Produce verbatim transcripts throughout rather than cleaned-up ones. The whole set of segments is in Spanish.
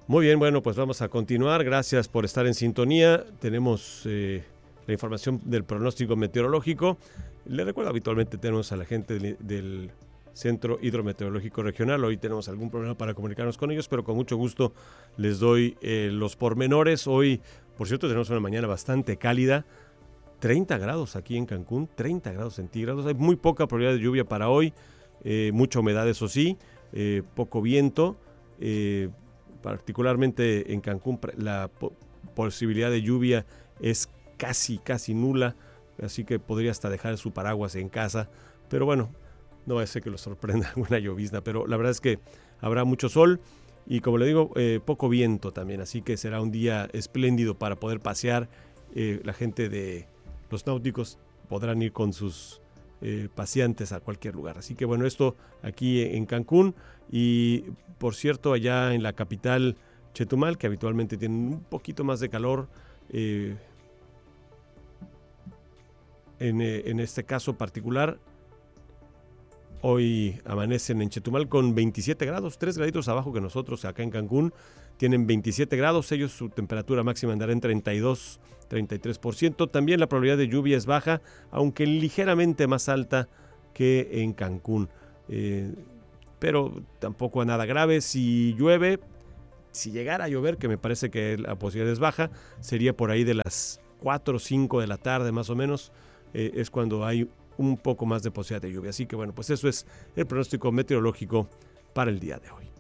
Muy bien, bueno, pues vamos a continuar. Gracias por estar en sintonía. Tenemos eh, la información del pronóstico meteorológico. Le recuerdo, habitualmente tenemos a la gente del, del Centro Hidrometeorológico Regional. Hoy tenemos algún problema para comunicarnos con ellos, pero con mucho gusto les doy eh, los pormenores. Hoy, por cierto, tenemos una mañana bastante cálida. treinta grados aquí en Cancún, treinta grados centígrados. Hay muy poca probabilidad de lluvia para hoy. Eh, mucha humedad, eso sí. Eh, poco viento. Eh, particularmente en Cancún la po- posibilidad de lluvia es casi, casi nula, así que podría hasta dejar su paraguas en casa, pero bueno, no va a ser que lo sorprenda alguna llovizna, pero la verdad es que habrá mucho sol y, como le digo, eh, poco viento también, así que será un día espléndido para poder pasear. Eh, la gente de los náuticos podrán ir con sus eh, paseantes a cualquier lugar, así que bueno, esto aquí en Cancún. Y por cierto, allá en la capital, Chetumal, que habitualmente tienen un poquito más de calor, eh, en, eh, en este caso particular, hoy amanecen en Chetumal con veintisiete grados, tres graditos abajo que nosotros acá en Cancún. Tienen veintisiete grados, ellos su temperatura máxima andará en treinta y dos, treinta y tres por ciento. También la probabilidad de lluvia es baja, aunque ligeramente más alta que en Cancún. Eh, pero tampoco a nada grave. Si llueve, si llegara a llover, que me parece que la posibilidad es baja, sería por ahí de las cuatro o cinco de la tarde más o menos, eh, es cuando hay un poco más de posibilidad de lluvia. Así que bueno, pues eso es el pronóstico meteorológico para el día de hoy.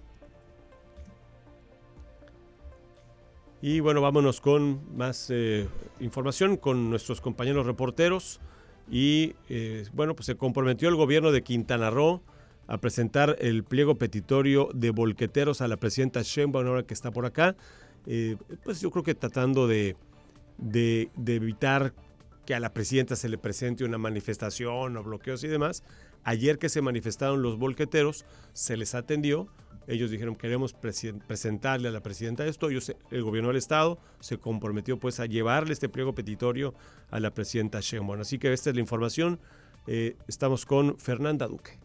Y bueno, vámonos con más eh, información con nuestros compañeros reporteros. Y eh, bueno, pues se comprometió el gobierno de Quintana Roo a presentar el pliego petitorio de volqueteros a la presidenta Sheinbaum, ahora que está por acá. Eh, pues yo creo que tratando de, de, de evitar que a la presidenta se le presente una manifestación o bloqueos y demás. Ayer que se manifestaron los volqueteros, se les atendió. Ellos dijeron, queremos presen- presentarle a la presidenta esto. Ellos, el gobierno del estado se comprometió pues a llevarle este pliego petitorio a la presidenta Sheinbaum. Así que esta es la información. Eh, estamos con Fernanda Duque.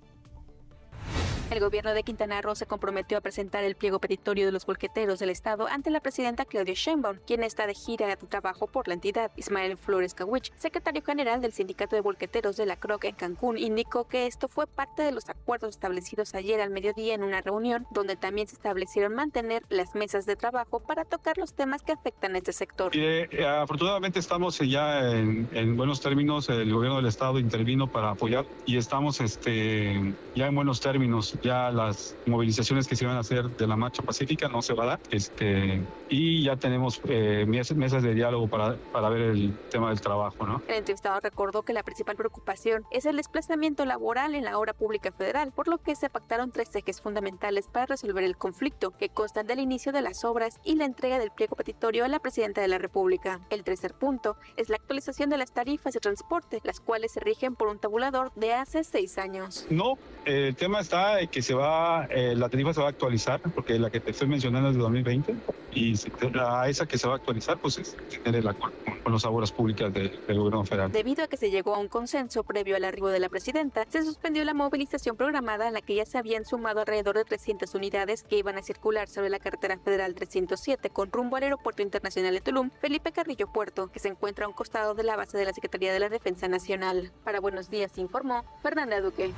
El gobierno de Quintana Roo se comprometió a presentar el pliego petitorio de los volqueteros del estado ante la presidenta Claudia Sheinbaum, quien está de gira de trabajo por la entidad. Ismael Flores Kawich, secretario general del Sindicato de Volqueteros de la C R O C en Cancún, indicó que esto fue parte de los acuerdos establecidos ayer al mediodía en una reunión donde también se establecieron mantener las mesas de trabajo para tocar los temas que afectan a este sector. Eh, eh, afortunadamente estamos ya en, en buenos términos. El gobierno del estado intervino para apoyar y estamos este, ya en buenos términos. Ya las movilizaciones que se iban a hacer de la marcha pacífica no se va a dar, este, y ya tenemos eh, mesas, mesas de diálogo para, para ver el tema del trabajo, ¿no? El entrevistado recordó que la principal preocupación es el desplazamiento laboral en la obra pública federal, por lo que se pactaron tres ejes fundamentales para resolver el conflicto, que constan del inicio de las obras y la entrega del pliego petitorio a la presidenta de la República. El tercer punto es la actualización de las tarifas de transporte, las cuales se rigen por un tabulador de hace seis años. No, eh, el tema está en que se va, eh, la tarifa se va a actualizar, porque la que te estoy mencionando es de dos mil veinte, y a esa que se va a actualizar, pues es tener el acuerdo con las obras públicas de, del gobierno federal. Debido a que se llegó a un consenso previo al arribo de la presidenta, se suspendió la movilización programada, a la que ya se habían sumado alrededor de trescientas unidades que iban a circular sobre la carretera federal trescientos siete con rumbo al Aeropuerto Internacional de Tulum, Felipe Carrillo Puerto, que se encuentra a un costado de la base de la Secretaría de la Defensa Nacional. Para Buenos Días informó Fernanda Duque.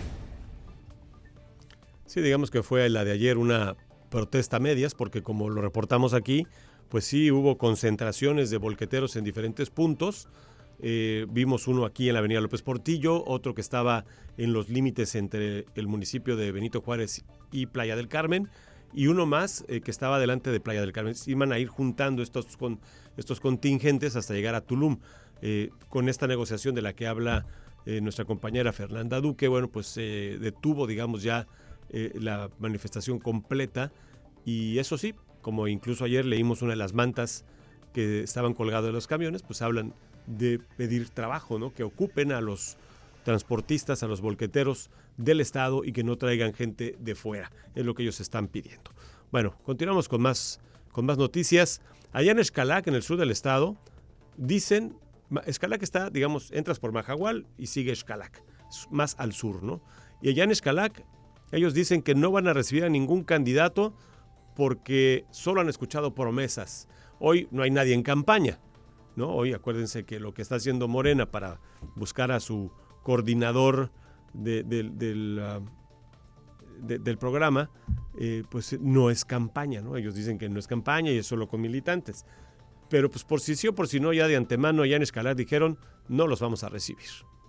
Sí, digamos que fue la de ayer una protesta a medias, porque como lo reportamos aquí, pues sí hubo concentraciones de volqueteros en diferentes puntos. Eh, vimos uno aquí en la avenida López Portillo, otro que estaba en los límites entre el municipio de Benito Juárez y Playa del Carmen, y uno más eh, que estaba delante de Playa del Carmen. Iban a ir juntando estos, con, estos contingentes hasta llegar a Tulum. Eh, con esta negociación de la que habla eh, nuestra compañera Fernanda Duque, bueno, pues se eh, detuvo, digamos, ya eh, la manifestación completa. Y eso sí, como incluso ayer leímos una de las mantas que estaban colgadas de los camiones, pues hablan de pedir trabajo, ¿no? Que ocupen a los transportistas, a los volqueteros del estado y que no traigan gente de fuera. Es lo que ellos están pidiendo. Bueno, continuamos con más, con más noticias. Allá en Xcalac, en el sur del estado, dicen, Xcalac está, digamos, entras por Majahual y sigue Xcalac, más al sur, ¿no? Y allá en Xcalac, ellos dicen que no van a recibir a ningún candidato porque solo han escuchado promesas. Hoy no hay nadie en campaña, ¿no? Hoy acuérdense que lo que está haciendo Morena para buscar a su coordinador de, de, del, uh, de, del programa, eh, pues no es campaña, ¿no? Ellos dicen que no es campaña y es solo con militantes. Pero pues por si sí o por si no, ya de antemano, ya en Xcalac dijeron, no los vamos a recibir.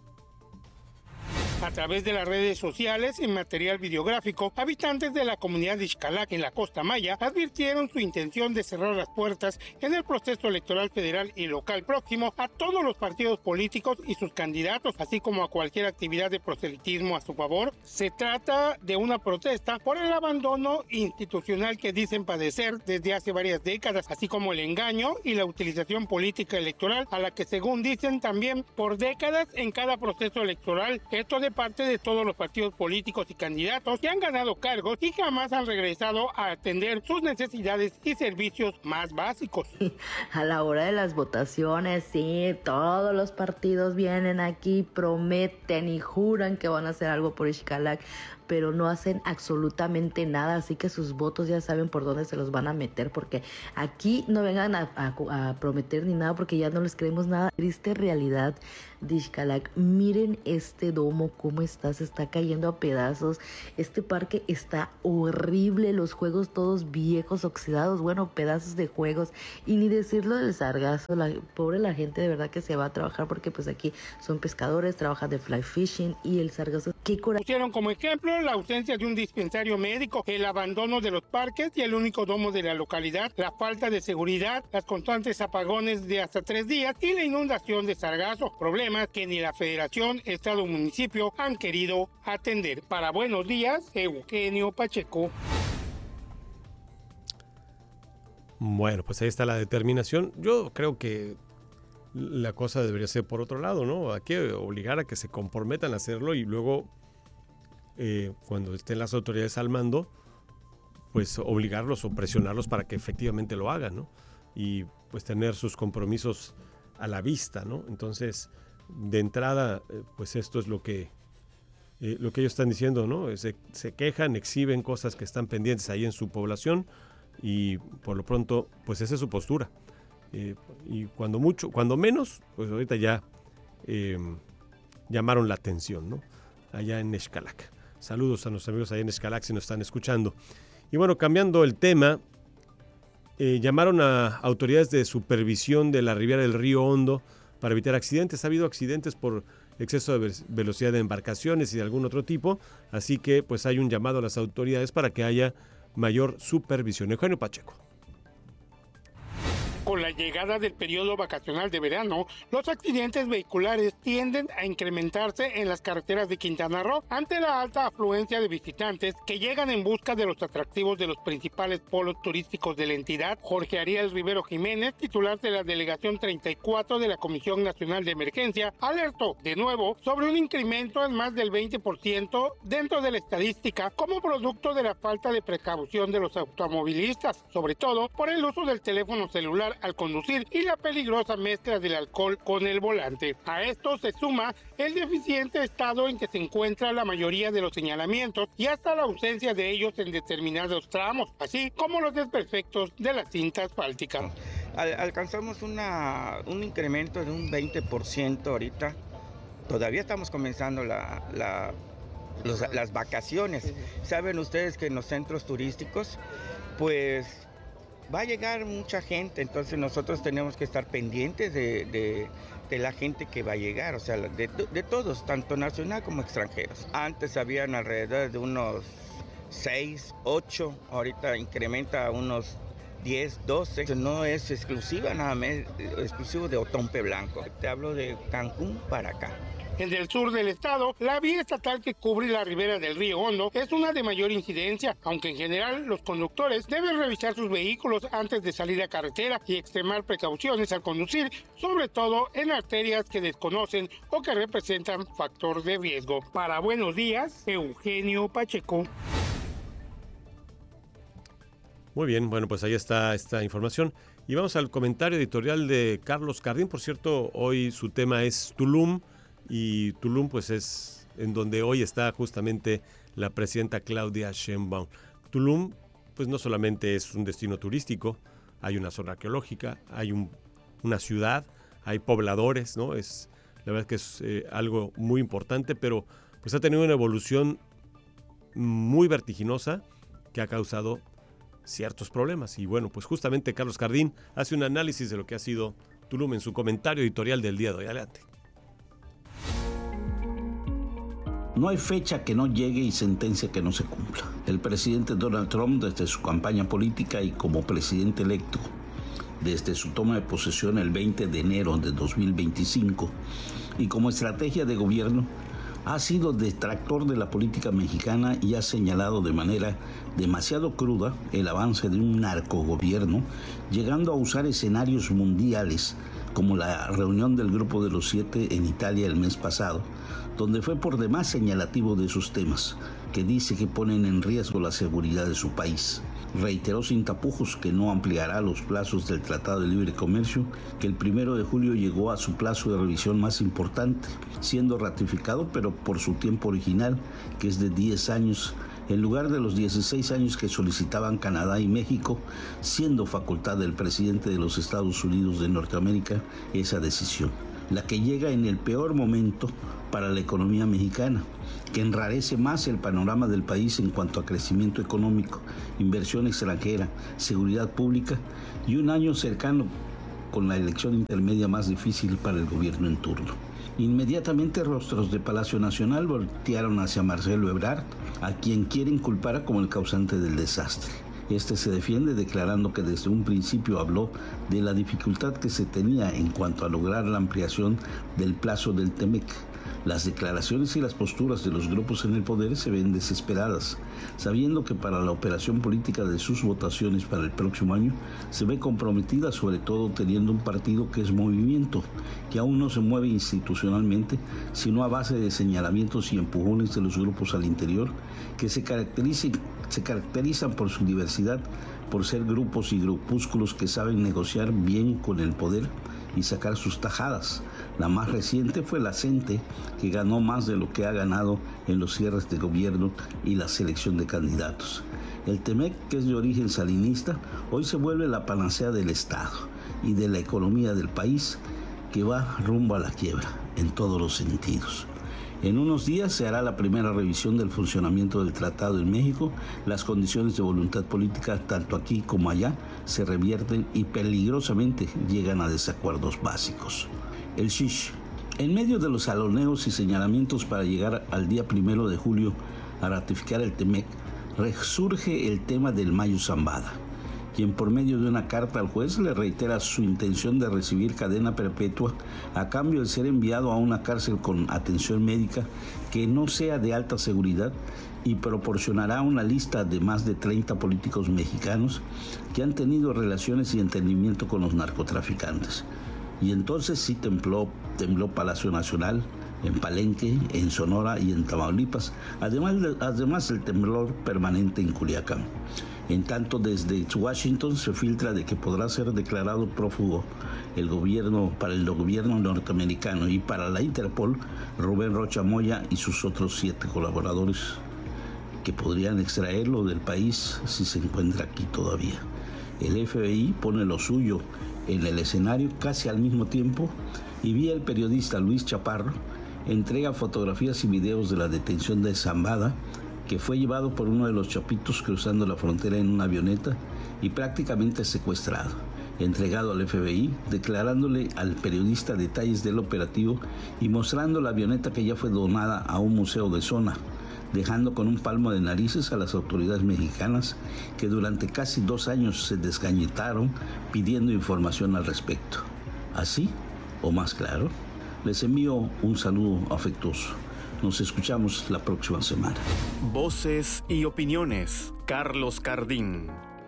A través de las redes sociales y material videográfico, habitantes de la comunidad de Xcalac en la Costa Maya advirtieron su intención de cerrar las puertas en el proceso electoral federal y local próximo a todos los partidos políticos y sus candidatos, así como a cualquier actividad de proselitismo a su favor. Se trata de una protesta por el abandono institucional que dicen padecer desde hace varias décadas, así como el engaño y la utilización política electoral a la que, según dicen, también por décadas en cada proceso electoral. Esto de parte de todos los partidos políticos y candidatos que han ganado cargos y jamás han regresado a atender sus necesidades y servicios más básicos. A la hora de las votaciones, sí, todos los partidos vienen aquí, prometen y juran que van a hacer algo por Xcalac, pero no hacen absolutamente nada, así que sus votos ya saben por dónde se los van a meter, porque aquí no vengan a, a, a prometer ni nada, porque ya no les creemos nada. Triste realidad de Xcalac. Miren este domo, cómo está, se está cayendo a pedazos. Este parque está horrible, los juegos todos viejos, oxidados, bueno, pedazos de juegos, y ni decirlo del sargazo. La, pobre la gente de verdad que se va a trabajar, porque pues aquí son pescadores, trabajan de fly fishing, y el sargazo, qué coraje. Pusieron como ejemplo la ausencia de un dispensario médico, el abandono de los parques y el único domo de la localidad, la falta de seguridad, las constantes apagones de hasta tres días y la inundación de sargazo, problemas que ni la Federación, Estado o municipio han querido atender. Para Buenos Días, Eugenio Pacheco. Bueno, pues ahí está la determinación. Yo creo que la cosa debería ser por otro lado, ¿no? Hay que obligar a que se comprometan a hacerlo y luego Eh, cuando estén las autoridades al mando, pues obligarlos o presionarlos para que efectivamente lo hagan, ¿no? Y pues tener sus compromisos a la vista, ¿no? Entonces, de entrada, eh, pues esto es lo que, eh, lo que ellos están diciendo, ¿no? Se, se quejan, exhiben cosas que están pendientes ahí en su población y por lo pronto, pues esa es su postura. Eh, y cuando mucho, cuando menos, pues ahorita ya eh, llamaron la atención, ¿no? Allá en Xcalac. Saludos a nuestros amigos allá en Xcalac si nos están escuchando. Y bueno, cambiando el tema, eh, llamaron a autoridades de supervisión de la ribera del Río Hondo para evitar accidentes. Ha habido accidentes por exceso de velocidad de embarcaciones y de algún otro tipo, así que pues hay un llamado a las autoridades para que haya mayor supervisión. Eugenio Pacheco. Con la llegada del periodo vacacional de verano, los accidentes vehiculares tienden a incrementarse en las carreteras de Quintana Roo ante la alta afluencia de visitantes que llegan en busca de los atractivos de los principales polos turísticos de la entidad. Jorge Ariel Rivero Jiménez, titular de la Delegación treinta y cuatro de la Comisión Nacional de Emergencia, alertó de nuevo sobre un incremento en más del veinte por ciento dentro de la estadística como producto de la falta de precaución de los automovilistas, sobre todo por el uso del teléfono celular al conducir y la peligrosa mezcla del alcohol con el volante. A esto se suma el deficiente estado en que se encuentra la mayoría de los señalamientos y hasta la ausencia de ellos en determinados tramos, así como los desperfectos de la cinta asfáltica. Al, alcanzamos una, un incremento de un veinte por ciento ahorita. Todavía estamos comenzando la, la, los, las vacaciones. Saben ustedes que en los centros turísticos, pues va a llegar mucha gente, entonces nosotros tenemos que estar pendientes de, de, de la gente que va a llegar, o sea, de, de todos, tanto nacional como extranjeros. Antes habían alrededor de unos seis, ocho, ahorita incrementa a unos diez, doce. No es exclusiva nada más, exclusivo de Otompe Blanco. Te hablo de Cancún para acá. En el sur del estado, la vía estatal que cubre la ribera del Río Hondo es una de mayor incidencia, aunque en general los conductores deben revisar sus vehículos antes de salir a carretera y extremar precauciones al conducir, sobre todo en arterias que desconocen o que representan factor de riesgo. Para Buenos Días, Eugenio Pacheco. Muy bien, bueno, pues ahí está esta información. Y vamos al comentario editorial de Carlos Cardín. Por cierto, hoy su tema es Tulum. Y Tulum pues es en donde hoy está justamente la presidenta Claudia Sheinbaum. Tulum pues no solamente es un destino turístico, hay una zona arqueológica, hay un, una ciudad, hay pobladores, ¿no? Es, la verdad que es eh, algo muy importante, pero pues ha tenido una evolución muy vertiginosa que ha causado ciertos problemas. Y bueno, pues justamente Carlos Cardín hace un análisis de lo que ha sido Tulum en su comentario editorial del día de hoy. Adelante. No hay fecha que no llegue y sentencia que no se cumpla. El presidente Donald Trump, desde su campaña política y como presidente electo, desde su toma de posesión el veinte de enero de dos mil veinticinco, y como estrategia de gobierno, ha sido detractor de la política mexicana y ha señalado de manera demasiado cruda el avance de un narcogobierno, llegando a usar escenarios mundiales como la reunión del Grupo de los Siete en Italia el mes pasado, donde fue por demás señalativo de esos temas, que dice que ponen en riesgo la seguridad de su país. Reiteró sin tapujos que no ampliará los plazos del Tratado de Libre Comercio, que el primero de julio llegó a su plazo de revisión más importante, siendo ratificado pero por su tiempo original, que es de diez años, en lugar de los dieciséis años que solicitaban Canadá y México, siendo facultad del presidente de los Estados Unidos de Norteamérica esa decisión, la que llega en el peor momento para la economía mexicana, que enrarece más el panorama del país en cuanto a crecimiento económico, inversión extranjera, seguridad pública y un año cercano con la elección intermedia más difícil para el gobierno en turno. Inmediatamente rostros de Palacio Nacional voltearon hacia Marcelo Ebrard, a quien quieren culpar como el causante del desastre. Este se defiende declarando que desde un principio habló de la dificultad que se tenía en cuanto a lograr la ampliación del plazo del Temec. Las declaraciones y las posturas de los grupos en el poder se ven desesperadas, sabiendo que para la operación política de sus votaciones para el próximo año se ve comprometida, sobre todo teniendo un partido que es movimiento, que aún no se mueve institucionalmente, sino a base de señalamientos y empujones de los grupos al interior, que se caracterizan, se caracterizan por su diversidad, por ser grupos y grupúsculos que saben negociar bien con el poder y sacar sus tajadas. La más reciente fue la CENTE, que ganó más de lo que ha ganado en los cierres de gobierno y la selección de candidatos. El Temec, que es de origen salinista, hoy se vuelve la panacea del Estado y de la economía del país, que va rumbo a la quiebra en todos los sentidos. En unos días se hará la primera revisión del funcionamiento del tratado en México. Las condiciones de voluntad política, tanto aquí como allá, se revierten y peligrosamente llegan a desacuerdos básicos. El Shish. En medio de los saloneos y señalamientos para llegar al día primero de julio a ratificar el Temec, resurge el tema del Mayo Zambada, quien por medio de una carta al juez le reitera su intención de recibir cadena perpetua a cambio de ser enviado a una cárcel con atención médica que no sea de alta seguridad, y proporcionará una lista de más de treinta políticos mexicanos que han tenido relaciones y entendimiento con los narcotraficantes. Y entonces sí tembló, tembló Palacio Nacional, en Palenque, en Sonora y en Tamaulipas, además, de, además del temblor permanente en Culiacán. En tanto, desde Washington se filtra de que podrá ser declarado prófugo el gobierno para el gobierno norteamericano y para la Interpol, Rubén Rocha Moya y sus otros siete colaboradores, que podrían extraerlo del país si se encuentra aquí todavía. El F B I pone lo suyo en el escenario casi al mismo tiempo, y vía el periodista Luis Chaparro entrega fotografías y videos de la detención de Zambada, que fue llevado por uno de los chapitos cruzando la frontera en una avioneta y prácticamente secuestrado, entregado al F B I, declarándole al periodista detalles del operativo y mostrando la avioneta que ya fue donada a un museo de zona, dejando con un palmo de narices a las autoridades mexicanas que durante casi dos años se desgañetaron pidiendo información al respecto. Así, o más claro, les envío un saludo afectuoso. Nos escuchamos la próxima semana. Voces y opiniones. Carlos Cardín.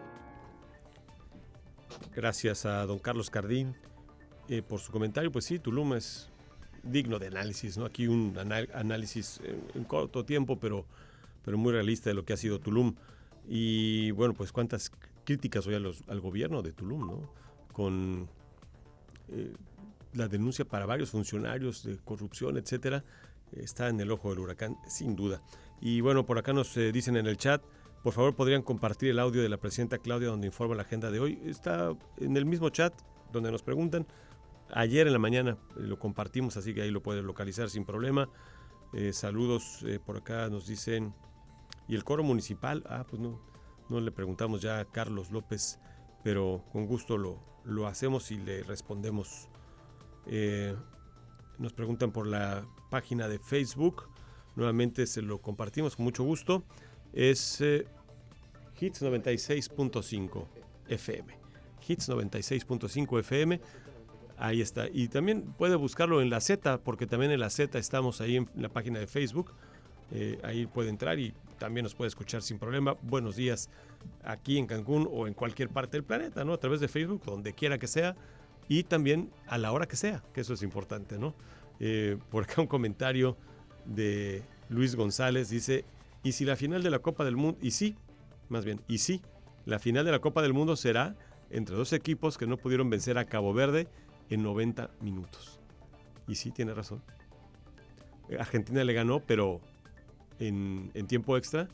Gracias a don Carlos Cardín eh, por su comentario. Pues sí, Tulum es digno de análisis, ¿no? Aquí un anal- análisis en, en corto tiempo, pero, pero muy realista de lo que ha sido Tulum. Y bueno, pues cuántas críticas hoy a los, al gobierno de Tulum, ¿no? Con eh, la denuncia para varios funcionarios de corrupción, etcétera, está en el ojo del huracán, sin duda. Y bueno, por acá nos eh, dicen en el chat Por favor, podrían compartir el audio de la presidenta Claudia donde informa la agenda de hoy. Está en el mismo chat donde nos preguntan. Ayer en la mañana lo compartimos, así que ahí lo pueden localizar sin problema. Eh, saludos eh, por acá, nos dicen. ¿Y el coro municipal? Ah, pues no, no le preguntamos ya a Carlos López, pero con gusto lo, lo hacemos y le respondemos. Eh, nos preguntan por la página de Facebook. Nuevamente se lo compartimos con mucho gusto. Es eh, Hits noventa y seis punto cinco F M. Hits noventa y seis punto cinco F M. Ahí está. Y también puede buscarlo en la Z, porque también en la Z estamos ahí en la página de Facebook. Eh, ahí puede entrar y también nos puede escuchar sin problema. Buenos días aquí en Cancún o en cualquier parte del planeta, ¿no? A través de Facebook, donde quiera que sea. Y también a la hora que sea, que eso es importante, ¿no? Eh, por acá un comentario de Luis González dice: ¿y si la final de la Copa del Mundo? Y sí, más bien, y sí, la final de la Copa del Mundo será entre dos equipos que no pudieron vencer a Cabo Verde en noventa minutos. Y sí, tiene razón. Argentina le ganó, pero en, en tiempo extra.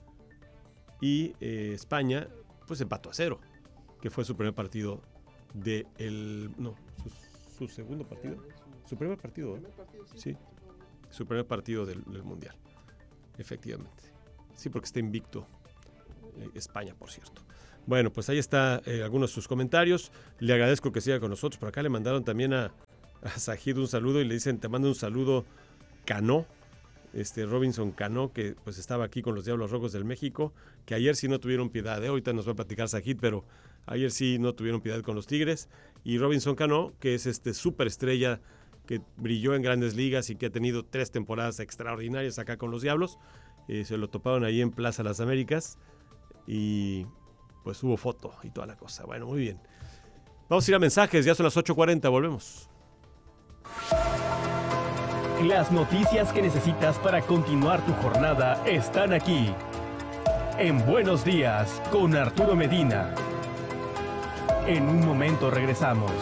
Y eh, España, pues empató a cero, que fue su primer partido de el... No, su, su segundo partido. Su primer partido, ¿eh? Sí, su primer partido del, del Mundial. Efectivamente. Sí, porque está invicto eh, España, por cierto. Bueno, pues ahí está eh, algunos de sus comentarios. Le agradezco que siga con nosotros. Por acá le mandaron también a, a Sajid un saludo y le dicen, te mando un saludo Cano, este Robinson Cano, que pues estaba aquí con los Diablos Rojos del México, que ayer sí no tuvieron piedad. ¿eh? Ahorita nos va a platicar Sajid, pero ayer sí no tuvieron piedad con los Tigres. Y Robinson Cano, que es este superestrella que brilló en Grandes Ligas y que ha tenido tres temporadas extraordinarias acá con los Diablos. Eh, se lo toparon ahí en Plaza Las Américas y pues hubo foto y toda la cosa. Bueno, muy bien. Vamos a ir a mensajes, ya son las ocho cuarenta, volvemos. Las noticias que necesitas para continuar tu jornada están aquí. En Buenos Días, con Arturo Medina. En un momento regresamos.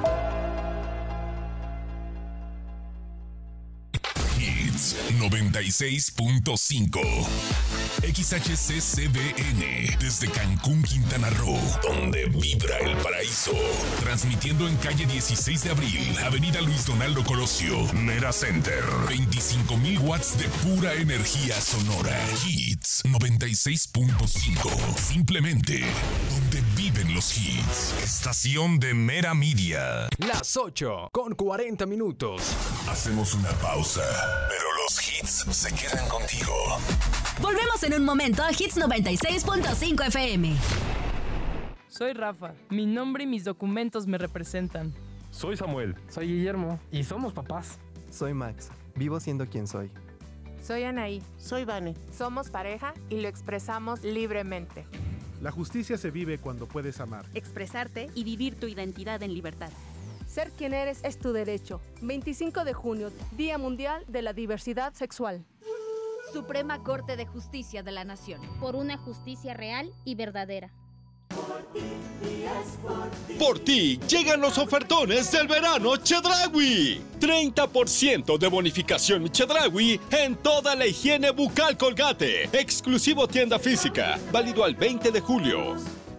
noventa y seis punto cinco X H C C B N desde Cancún, Quintana Roo, donde vibra el paraíso. Transmitiendo en calle dieciséis de abril, avenida Luis Donaldo Colosio, Mera Center. veinticinco mil watts de pura energía sonora. Hits noventa y seis punto cinco. Simplemente donde viven los hits. Estación de Mera Media. Las ocho con cuarenta minutos. Hacemos una pausa, pero los hits se quedan contigo. Volvemos en un momento a Hits noventa y seis punto cinco F M. Soy Rafa. Mi nombre y mis documentos me representan. Soy Samuel. Soy Guillermo. Y somos papás. Soy Max. Vivo siendo quien soy. Soy Anaí. Soy Vane. Somos pareja y lo expresamos libremente. La justicia se vive cuando puedes amar, expresarte y vivir tu identidad en libertad. Ser quien eres es tu derecho. veinticinco de junio, Día Mundial de la Diversidad Sexual. Suprema Corte de Justicia de la Nación. Por una justicia real y verdadera. Por ti, por ti. Por ti llegan los ofertones del verano Chedraui. treinta por ciento de bonificación Chedraui en toda la higiene bucal Colgate. Exclusivo tienda física. Válido al veinte de julio.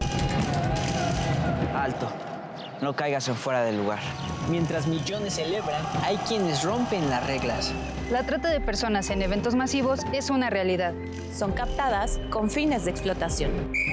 Alto. No caigas en fuera del lugar. Mientras millones celebran, hay quienes rompen las reglas. La trata de personas en eventos masivos es una realidad. Son captadas con fines de explotación.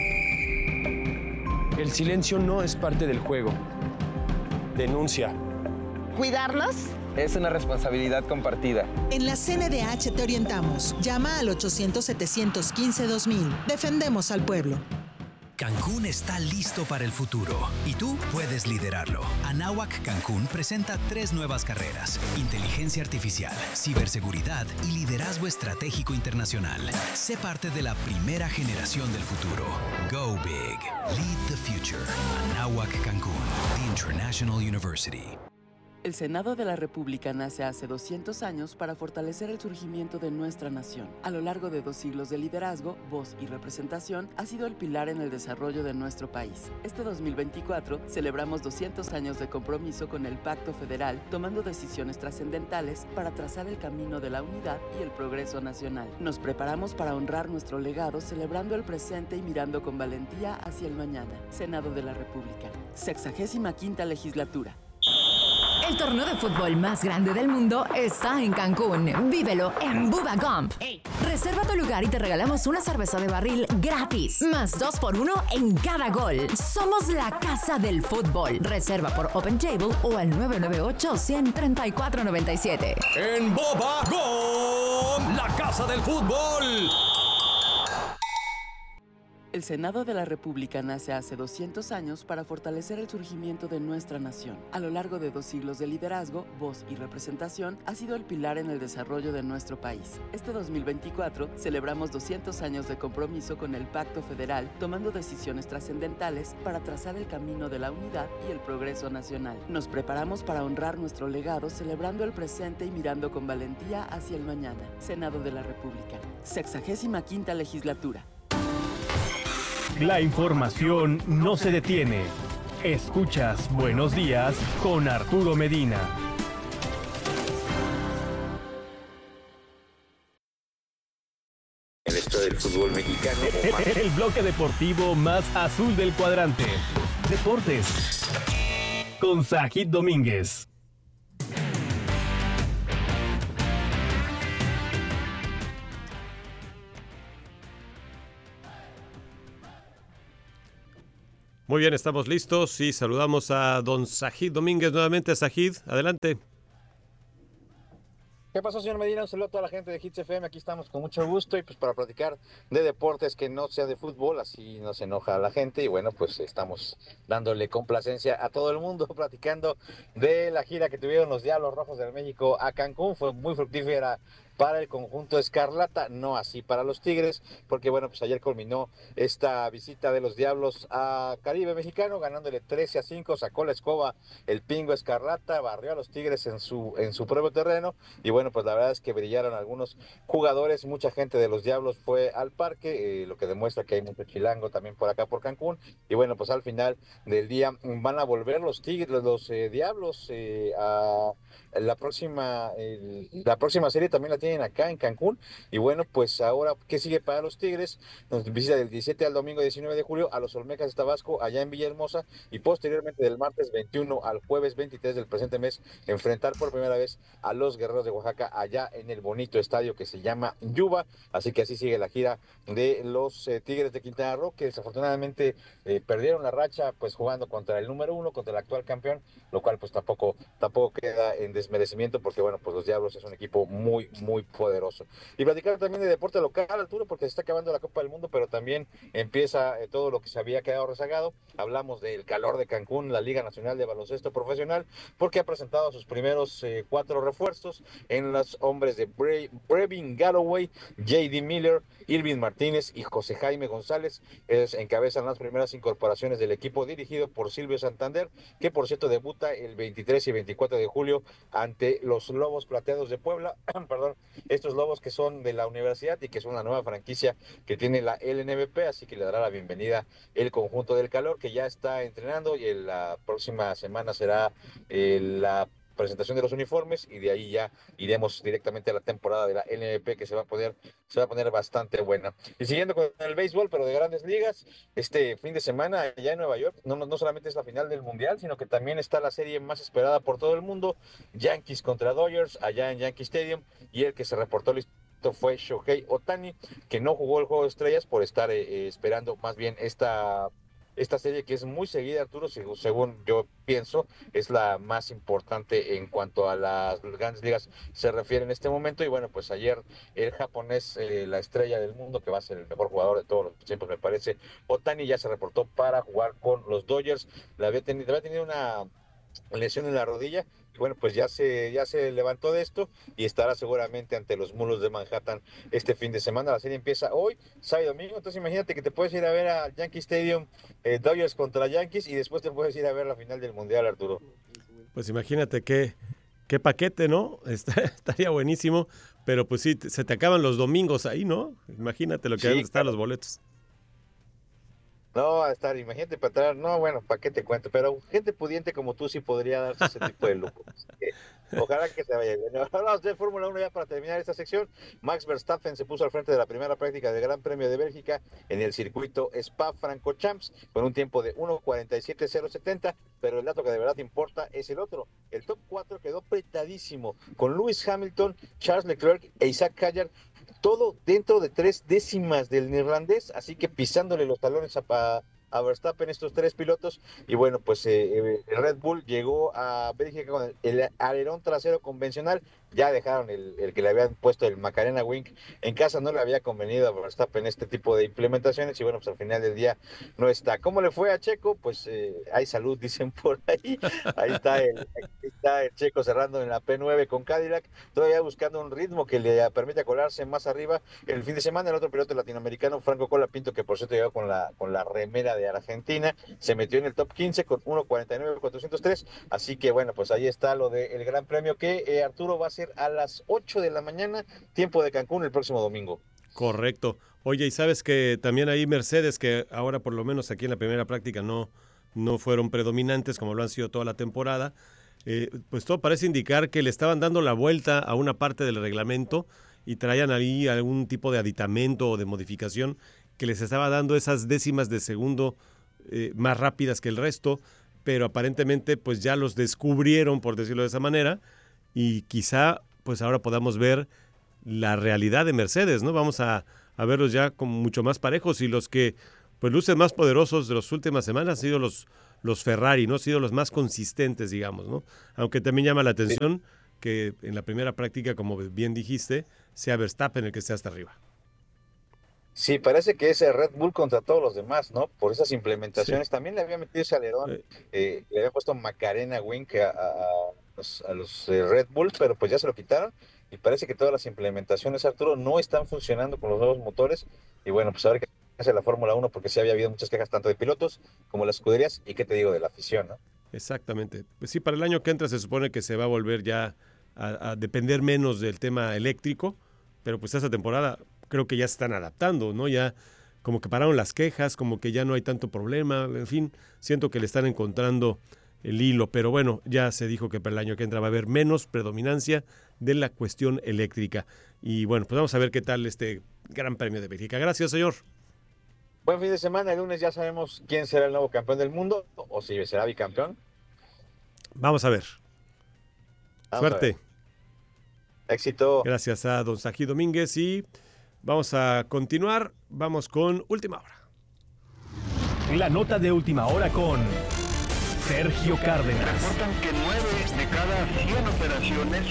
El silencio no es parte del juego. Denuncia. ¿Cuidarlos? Es una responsabilidad compartida. En la C N D H te orientamos. Llama al ochocientos, setecientos quince, dos mil. Defendemos al pueblo. Cancún está listo para el futuro y tú puedes liderarlo. Anáhuac Cancún presenta tres nuevas carreras: inteligencia artificial, ciberseguridad y liderazgo estratégico internacional. Sé parte de la primera generación del futuro. Go big. Lead the future. Anáhuac Cancún, the International University. El Senado de la República nace hace doscientos años para fortalecer el surgimiento de nuestra nación. A lo largo de dos siglos de liderazgo, voz y representación, ha sido el pilar en el desarrollo de nuestro país. Este dos mil veinticuatro celebramos doscientos años de compromiso con el Pacto Federal, tomando decisiones trascendentales para trazar el camino de la unidad y el progreso nacional. Nos preparamos para honrar nuestro legado, celebrando el presente y mirando con valentía hacia el mañana. Senado de la República, sexagésima quinta legislatura. El torneo de fútbol más grande del mundo está en Cancún. Vívelo en Bubba Gump. Reserva tu lugar y te regalamos una cerveza de barril gratis. Más dos por uno en cada gol. Somos la casa del fútbol. Reserva por Open Table o al nueve nueve ocho, uno cero tres cuatro nueve siete. En Bubba Gump, la casa del fútbol. El Senado de la República nace hace doscientos años para fortalecer el surgimiento de nuestra nación. A lo largo de dos siglos de liderazgo, voz y representación, ha sido el pilar en el desarrollo de nuestro país. Este dos mil veinticuatro celebramos doscientos años de compromiso con el Pacto Federal, tomando decisiones trascendentales para trazar el camino de la unidad y el progreso nacional. Nos preparamos para honrar nuestro legado, celebrando el presente y mirando con valentía hacia el mañana. Senado de la República, sexagésima quinta legislatura. La información no se detiene. Escuchas Buenos Días con Arturo Medina. El esto del fútbol mexicano. El, el bloque deportivo más azul del cuadrante. Deportes. Con Sajid Domínguez. Muy bien, estamos listos y saludamos a don Sajid Domínguez nuevamente. Sajid, adelante. ¿Qué pasó, señor Medina? Un saludo a toda la gente de Hits F M. Aquí estamos con mucho gusto y pues para platicar de deportes que no sea de fútbol, así no se enoja la gente. Y bueno, pues estamos dándole complacencia a todo el mundo, platicando de la gira que tuvieron los Diablos Rojos del México a Cancún. Fue muy fructífera para el conjunto escarlata, no así para los Tigres, porque bueno, pues ayer culminó esta visita de los Diablos a Caribe Mexicano, ganándole trece a cinco, sacó la escoba el Pingo Escarlata, barrió a los Tigres en su, en su propio terreno, y bueno, pues la verdad es que brillaron algunos jugadores, mucha gente de los Diablos fue al parque, eh, lo que demuestra que hay mucho chilango también por acá por Cancún, y bueno, pues al final del día van a volver los Tigres, los, los eh, Diablos eh, a la próxima, eh, la próxima serie también la tienen acá en Cancún, y bueno, pues ahora, ¿qué sigue para los Tigres? Nos visita del diecisiete al domingo diecinueve de julio a los Olmecas de Tabasco, allá en Villahermosa, y posteriormente del martes veintiuno al jueves veintitrés del presente mes, enfrentar por primera vez a los Guerreros de Oaxaca, allá en el bonito estadio que se llama Yuba. Así que así sigue la gira de los eh, Tigres de Quintana Roo, que desafortunadamente eh, perdieron la racha, pues jugando contra el número uno, contra el actual campeón, lo cual pues tampoco, tampoco queda en desmerecimiento, porque bueno, pues los Diablos es un equipo muy, muy poderoso. Y platicar también de deporte local, Arturo, porque se está acabando la Copa del Mundo, pero también empieza eh, todo lo que se había quedado rezagado. Hablamos del calor de Cancún, la Liga Nacional de Baloncesto Profesional, porque ha presentado sus primeros eh, cuatro refuerzos en los hombres de Bre Brevin Galloway, J D Miller, Irving Martínez y José Jaime González. Ellos encabezan las primeras incorporaciones del equipo dirigido por Silvio Santander, que por cierto debuta el veintitrés y veinticuatro de julio ante los Lobos Plateados de Puebla. Perdón, estos Lobos que son de la universidad y que son la nueva franquicia que tiene la L N B P, así que le dará la bienvenida el conjunto del calor, que ya está entrenando, y en la próxima semana será eh, la presentación de los uniformes, y de ahí ya iremos directamente a la temporada de la N B P, que se va a poner, se va a poner bastante buena. Y siguiendo con el béisbol, pero de grandes ligas, este fin de semana allá en Nueva York, no, no solamente es la final del Mundial, sino que también está la serie más esperada por todo el mundo, Yankees contra Dodgers, allá en Yankee Stadium, y el que se reportó listo fue Shohei Ohtani, que no jugó el Juego de Estrellas por estar eh, esperando más bien esta esta serie, que es muy seguida, Arturo, según, según yo pienso, es la más importante en cuanto a las grandes ligas se refiere en este momento. Y bueno, pues ayer el japonés, eh, la estrella del mundo, que va a ser el mejor jugador de todos los tiempos, me parece, Ohtani, ya se reportó para jugar con los Dodgers. Le había tenido, había tenido una lesión en la rodilla, y bueno, pues ya se, ya se levantó de esto y estará seguramente ante los Mulos de Manhattan este fin de semana. La serie empieza hoy, sábado y domingo, entonces imagínate que te puedes ir a ver a Yankee Stadium, eh, Dodgers contra Yankees, y después te puedes ir a ver la final del Mundial, Arturo. Pues imagínate qué, qué paquete, ¿no? Está, estaría buenísimo, pero pues sí, se te acaban los domingos ahí, ¿no? Imagínate lo que sí, van a estar claro. los boletos. No, va a estar, imagínate para entrar, no, bueno, ¿para qué te cuento? Pero gente pudiente como tú sí podría darse ese tipo de lujo. Ojalá que te vaya bien. Hablamos de Fórmula uno ya para terminar esta sección. Max Verstappen se puso al frente de la primera práctica del Gran Premio de Bélgica en el circuito Spa-Francorchamps con un tiempo de uno cuarenta y siete cero setenta, pero el dato que de verdad importa es el otro. El top cuatro quedó apretadísimo con Lewis Hamilton, Charles Leclerc e Isaac Hadjar, todo dentro de tres décimas del neerlandés, así que pisándole los talones a, a Verstappen estos tres pilotos. Y bueno, pues eh, el Red Bull llegó a Bélgica con el, el alerón trasero convencional. Ya dejaron el, el que le habían puesto el Macarena Wing en casa, no le había convenido a Verstappen este tipo de implementaciones y bueno, pues al final del día no está. ¿Cómo le fue a Checo? Pues eh, hay salud, dicen por ahí. Ahí está, el, ahí está el Checo cerrando en la P nueve con Cadillac, todavía buscando un ritmo que le permita colarse más arriba. El fin de semana el otro piloto latinoamericano, Franco Colapinto, que por cierto llegó con la, con la remera de Argentina, se metió en el top quince con uno cuarenta y nueve cuatrocientos tres, así que bueno, pues ahí está lo del Gran Premio que eh, Arturo va a ser a las ocho de la mañana, tiempo de Cancún, el próximo domingo. Correcto. Oye, y sabes que también hay Mercedes, que ahora por lo menos aquí en la primera práctica no, no fueron predominantes como lo han sido toda la temporada, eh, pues todo parece indicar que le estaban dando la vuelta a una parte del reglamento y traían ahí algún tipo de aditamento o de modificación que les estaba dando esas décimas de segundo eh, más rápidas que el resto, pero aparentemente pues ya los descubrieron, por decirlo de esa manera, y quizá pues ahora podamos ver la realidad de Mercedes, ¿no? Vamos a, a verlos ya como mucho más parejos, y los que pues lucen más poderosos de las últimas semanas han sido los, los Ferrari, ¿no? Han sido los más consistentes, digamos, ¿no? Aunque también llama la atención sí. que en la primera práctica, como bien dijiste, sea Verstappen el que esté hasta arriba. Sí, parece que ese Red Bull contra todos los demás, ¿no? Por esas implementaciones. Sí. También le había metido ese alerón, eh. Eh, le había puesto Macarena Wing a, a, a los, a los eh, Red Bull, pero pues ya se lo quitaron. Y parece que todas las implementaciones, Arturo, no están funcionando con los nuevos motores. Y bueno, pues a ver qué hace la Fórmula uno, porque sí había habido muchas quejas tanto de pilotos como las escuderías, y qué te digo de la afición, ¿no? Exactamente. Pues sí, para el año que entra se supone que se va a volver ya a, a depender menos del tema eléctrico, pero pues esta temporada creo que ya se están adaptando, ¿no? Ya como que pararon las quejas, como que ya no hay tanto problema, en fin, siento que le están encontrando el hilo, pero bueno, ya se dijo que para el año que entra va a haber menos predominancia de la cuestión eléctrica. Y bueno, pues vamos a ver qué tal este Gran Premio de Bélgica. Gracias, señor. Buen fin de semana, el lunes ya sabemos quién será el nuevo campeón del mundo, o si será bicampeón. Vamos a ver. Vamos Suerte. A ver. Éxito. Gracias a don Sají Domínguez, y vamos a continuar, vamos con Última Hora. La nota de Última Hora con Sergio Cárdenas. Reportan que nueve de cada cien operaciones.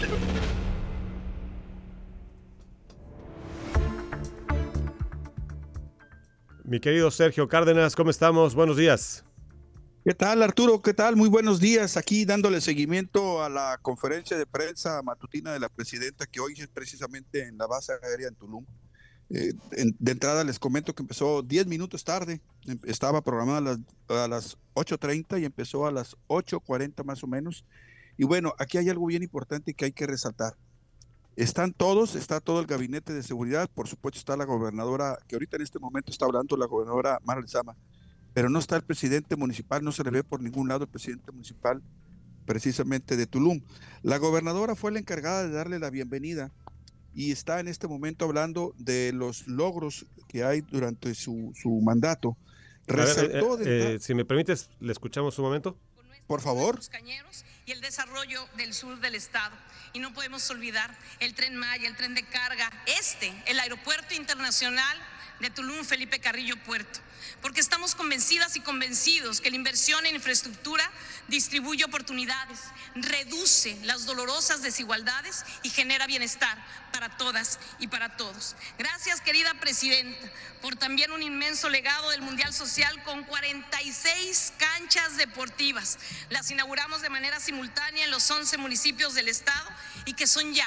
Mi querido Sergio Cárdenas, ¿cómo estamos? Buenos días. ¿Qué tal, Arturo? ¿Qué tal? Muy buenos días. Aquí dándole seguimiento a la conferencia de prensa matutina de la presidenta, que hoy es precisamente en la base aérea en Tulum. Eh, en, de entrada les comento que empezó diez minutos tarde. Estaba programada a las, a las ocho treinta y empezó a las ocho cuarenta más o menos. Y bueno, aquí hay algo bien importante que hay que resaltar. Están todos, está todo el gabinete de seguridad, por supuesto está la gobernadora, que ahorita en este momento está hablando la gobernadora Mara Lezama, pero no está el presidente municipal, no se le ve por ningún lado el presidente municipal precisamente de Tulum. La gobernadora fue la encargada de darle la bienvenida y está en este momento hablando de los logros que hay durante su, su mandato. Resaltó ver, eh, de... eh, si me permites, ¿le escuchamos un momento? Por favor. Y el desarrollo del sur del estado. Y no podemos olvidar el Tren Maya, el tren de carga, este, el Aeropuerto Internacional de Tulum Felipe Carrillo Puerto, porque estamos convencidas y convencidos que la inversión en infraestructura distribuye oportunidades, reduce las dolorosas desigualdades y genera bienestar para todas y para todos. Gracias, querida presidenta, por también un inmenso legado del Mundial Social con cuarenta y seis canchas deportivas. Las inauguramos de manera simultánea en los once municipios del estado y que son ya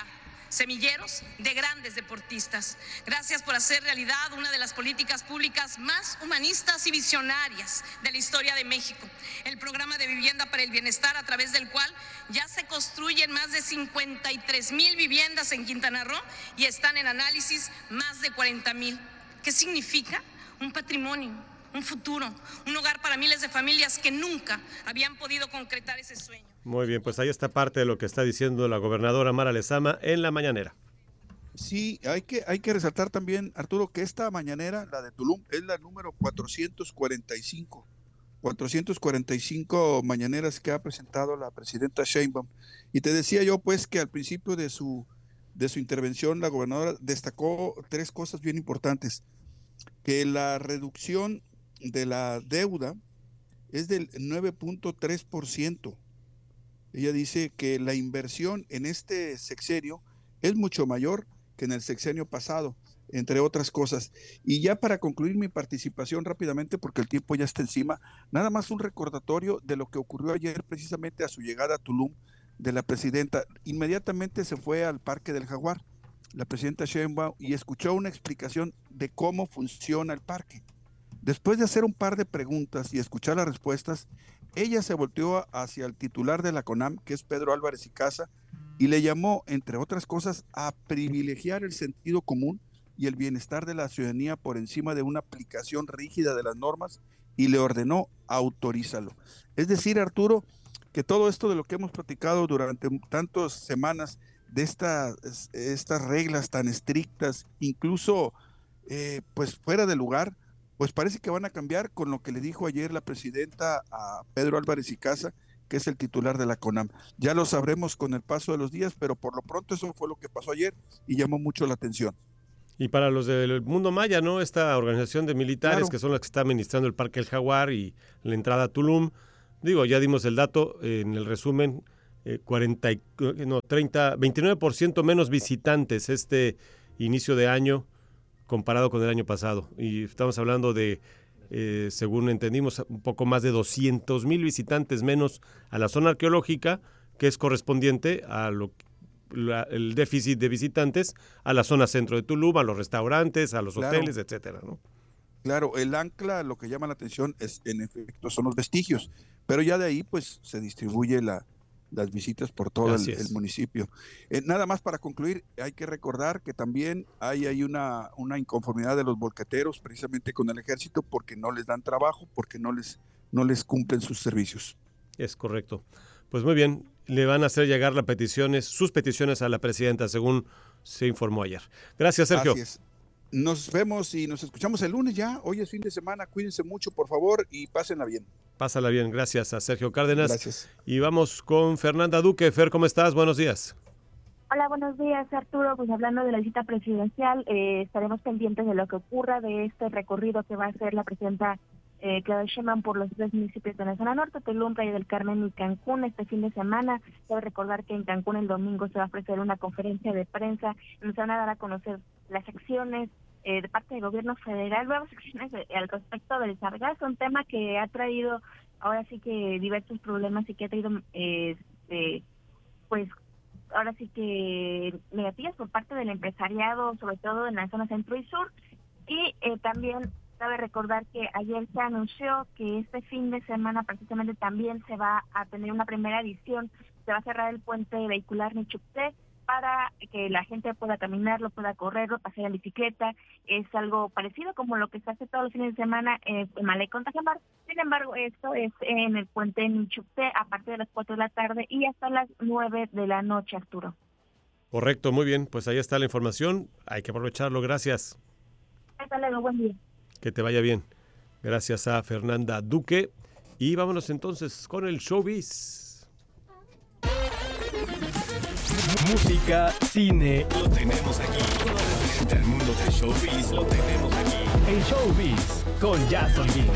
semilleros de grandes deportistas. Gracias por hacer realidad una de las políticas públicas más humanistas y visionarias de la historia de México, el programa de vivienda para el bienestar, a través del cual ya se construyen más de cincuenta y tres mil viviendas en Quintana Roo y están en análisis más de cuarenta mil. ¿Qué significa? Un patrimonio, un futuro, un hogar para miles de familias que nunca habían podido concretar ese sueño. Muy bien, pues ahí está parte de lo que está diciendo la gobernadora Mara Lezama en la mañanera. Sí, hay que, hay que resaltar también, Arturo, que esta mañanera, la de Tulum, es la número cuatrocientos cuarenta y cinco. cuatrocientos cuarenta y cinco mañaneras que ha presentado la presidenta Sheinbaum. Y te decía yo, pues, que al principio de su, de su intervención, la gobernadora destacó tres cosas bien importantes. Que la reducción de la deuda es del nueve punto tres por ciento. Ella dice que la inversión en este sexenio es mucho mayor que en el sexenio pasado, entre otras cosas. Y ya para concluir mi participación rápidamente, porque el tiempo ya está encima, nada más un recordatorio de lo que ocurrió ayer precisamente a su llegada a Tulum de la presidenta. Inmediatamente se fue al Parque del Jaguar, la presidenta Sheinbaum, y escuchó una explicación de cómo funciona el parque. Después de hacer un par de preguntas y escuchar las respuestas, ella se volteó hacia el titular de la CONAM, que es Pedro Álvarez y Casa, y le llamó, entre otras cosas, a privilegiar el sentido común y el bienestar de la ciudadanía por encima de una aplicación rígida de las normas, y le ordenó autorízalo. Es decir, Arturo, que todo esto de lo que hemos platicado durante tantas semanas, de estas, estas reglas tan estrictas, incluso eh, pues fuera de lugar, pues parece que van a cambiar con lo que le dijo ayer la presidenta a Pedro Álvarez y Casa, que es el titular de la CONAM. Ya lo sabremos con el paso de los días, pero por lo pronto eso fue lo que pasó ayer y llamó mucho la atención. Y para los del Mundo Maya, ¿no? Esta organización de militares, claro, que son las que está administrando el Parque El Jaguar y la entrada a Tulum, digo, ya dimos el dato en el resumen, eh, cuarenta, no, treinta, veintinueve por ciento menos visitantes este inicio de año comparado con el año pasado. Y estamos hablando de, eh, según entendimos, un poco más de doscientos mil visitantes menos a la zona arqueológica, que es correspondiente a lo la, el déficit de visitantes a la zona centro de Tulum, a los restaurantes, a los Claro. hoteles, etcétera, ¿no? Claro, el ancla, lo que llama la atención es, en efecto, son los vestigios, pero ya de ahí pues se distribuye la, las visitas por todo el, el municipio. Eh, nada más para concluir, hay que recordar que también hay, hay una, una inconformidad de los volqueteros precisamente con el ejército porque no les dan trabajo, porque no les, no les cumplen sus servicios. Es correcto. Pues muy bien, le van a hacer llegar las peticiones, sus peticiones a la presidenta, según se informó ayer. Gracias, Sergio. Así es. Nos vemos y nos escuchamos el lunes ya. Hoy es fin de semana, cuídense mucho, por favor, y pásenla bien. Pásala bien, gracias a Sergio Cárdenas. Gracias. Y vamos con Fernanda Duque. Fer, ¿cómo estás? Buenos días. Hola, buenos días, Arturo. Pues hablando de la visita presidencial, eh, estaremos pendientes de lo que ocurra de este recorrido que va a hacer la presidenta eh, Claudia Sheinbaum por los tres municipios de la zona norte, Tulum, Playa del Carmen y Cancún este fin de semana. Debo recordar que en Cancún el domingo se va a ofrecer una conferencia de prensa donde se van a dar a conocer las acciones eh, de parte del gobierno federal, nuevas acciones eh, al respecto del sargazo, un tema que ha traído ahora sí que diversos problemas y que ha traído eh, eh, pues ahora sí que negativas por parte del empresariado, sobre todo en la zona centro y sur. Y eh, también cabe recordar que ayer se anunció que este fin de semana precisamente también se va a tener una primera edición, se va a cerrar el puente vehicular Nichupté para que la gente pueda caminarlo, pueda correrlo, pasear en bicicleta. Es algo parecido como lo que se hace todos los fines de semana en Malecón Tajamar. Sin embargo, esto es en el puente Nichupté a partir de las cuatro de la tarde y hasta las nueve de la noche, Arturo. Correcto, muy bien. Pues ahí está la información. Hay que aprovecharlo. Gracias. Hasta luego, buen día. Que te vaya bien. Gracias a Fernanda Duque. Y vámonos entonces con el showbiz. Música, cine, lo tenemos aquí. El mundo del showbiz lo tenemos aquí. El showbiz con Jason King.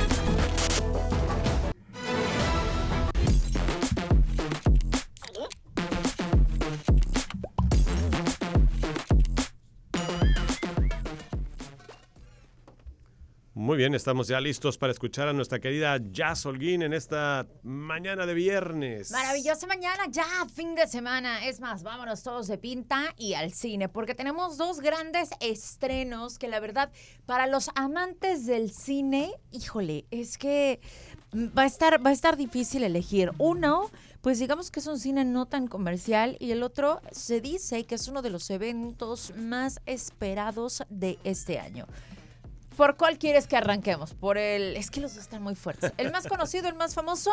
Muy bien, estamos ya listos para escuchar a nuestra querida Jazz Holguín en esta mañana de viernes. Maravillosa mañana, ya fin de semana. Es más, vámonos todos de pinta y al cine, porque tenemos dos grandes estrenos que la verdad, para los amantes del cine, híjole, es que va a estar, va a estar difícil elegir. Uno, pues digamos que es un cine no tan comercial, y el otro se dice que es uno de los eventos más esperados de este año. ¿Por cuál quieres que arranquemos? Por el... Es que los dos están muy fuertes. ¿El más conocido, el más famoso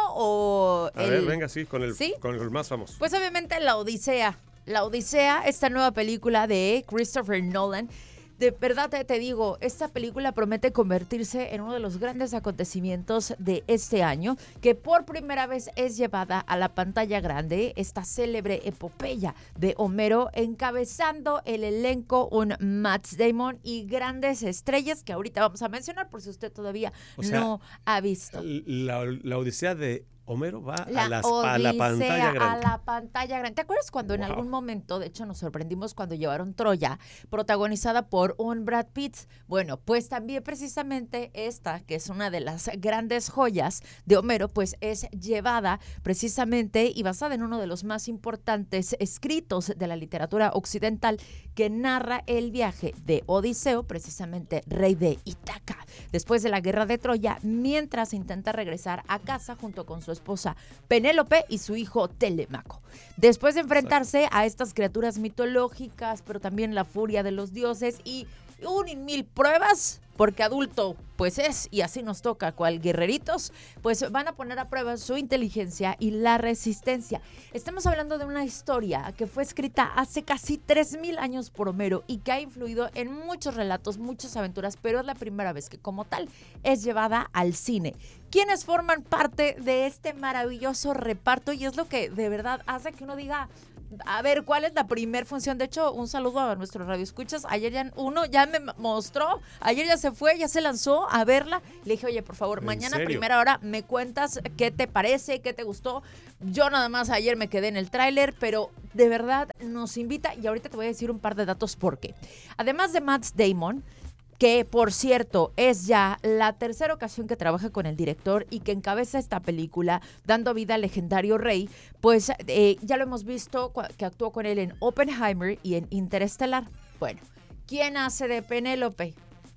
o el...? A ver, venga, sí, con el, ¿sí? con el más famoso. Pues obviamente La Odisea. La Odisea, esta nueva película de Christopher Nolan. De verdad te, te digo, esta película promete convertirse en uno de los grandes acontecimientos de este año, que por primera vez es llevada a la pantalla grande, esta célebre epopeya de Homero, encabezando el elenco un Matt Damon y grandes estrellas que ahorita vamos a mencionar por si usted todavía o sea, no ha visto. La, la Odisea de Homero va la a, las, Odisea, a la pantalla grande. A la pantalla grande. ¿Te acuerdas cuando wow. en algún momento, de hecho nos sorprendimos cuando llevaron Troya, protagonizada por un Brad Pitt? Bueno, pues también precisamente esta, que es una de las grandes joyas de Homero, pues es llevada precisamente y basada en uno de los más importantes escritos de la literatura occidental, que narra el viaje de Odiseo, precisamente rey de Ítaca, después de la guerra de Troya, mientras intenta regresar a casa junto con su esposa Penélope y su hijo Telémaco. Después de enfrentarse a estas criaturas mitológicas, pero también la furia de los dioses y un y mil pruebas, porque adulto pues es, y así nos toca cual guerreritos, pues van a poner a prueba su inteligencia y la resistencia. Estamos hablando de una historia que fue escrita hace casi tres mil años por Homero y que ha influido en muchos relatos, muchas aventuras, pero es la primera vez que como tal es llevada al cine. ¿Quiénes forman parte de este maravilloso reparto? Y es lo que de verdad hace que uno diga... A ver, ¿cuál es la primer función? De hecho, un saludo a nuestros radioescuchas. Ayer ya uno ya me mostró, ayer ya se fue, ya se lanzó a verla. Le dije, oye, por favor, mañana a primera hora me cuentas qué te parece, qué te gustó. Yo nada más ayer me quedé en el tráiler, pero de verdad nos invita, y ahorita te voy a decir un par de datos por qué. Además de Matt Damon, que por cierto es ya la tercera ocasión que trabaja con el director y que encabeza esta película dando vida al legendario rey, pues eh, ya lo hemos visto que actuó con él en Oppenheimer y en Interestelar. Bueno, ¿quién hace de Penélope?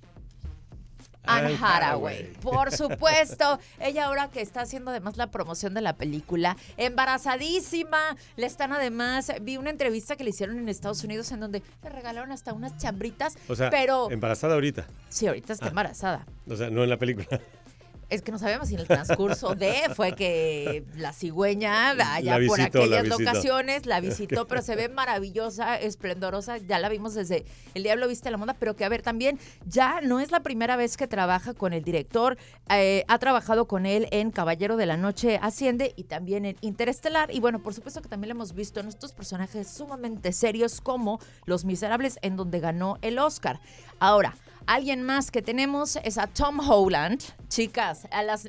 Anne Hathaway, por supuesto. Ella ahora que está haciendo además la promoción de la película, embarazadísima. Le están además, vi una entrevista que le hicieron en Estados Unidos en donde le regalaron hasta unas chambritas. O sea, pero embarazada ahorita. Sí, ahorita está ah, embarazada. O sea, no en la película. Es que no sabemos si en el transcurso de fue que la cigüeña allá visitó, por aquellas la locaciones la visitó, pero se ve maravillosa, esplendorosa. Ya la vimos desde El Diablo Viste a la Moda, pero que a ver, también ya no es la primera vez que trabaja con el director. Eh, ha trabajado con él en Caballero de la Noche Asciende y también en Interestelar. Y bueno, por supuesto que también lo hemos visto en estos personajes sumamente serios como Los Miserables, en donde ganó el Oscar. Ahora, alguien más que tenemos es a Tom Holland. Chicas, a las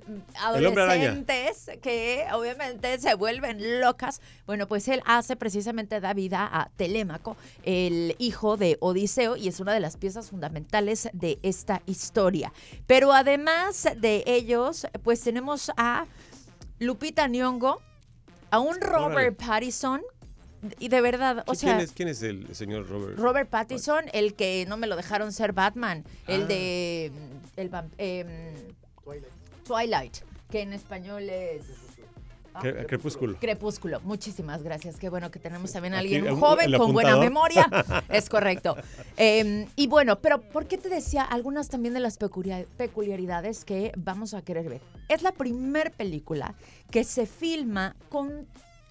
adolescentes que obviamente se vuelven locas. Bueno, pues él hace precisamente, da vida a Telémaco, el hijo de Odiseo, y es una de las piezas fundamentales de esta historia. Pero además de ellos, pues tenemos a Lupita Nyong'o, a un Robert Pattinson. Y de verdad, o sea... ¿Quién es, quién es el señor Robert? Robert Pattinson, el que no me lo dejaron ser Batman, ah. el de... El, eh, Twilight. Twilight, que en español es... Ah, Crepúsculo. Crepúsculo. Muchísimas gracias. Qué bueno que tenemos también a alguien Aquí, joven con buena memoria. Es correcto. Eh, y bueno, pero ¿por qué te decía algunas también de las peculiaridades que vamos a querer ver? Es la primer película que se filma con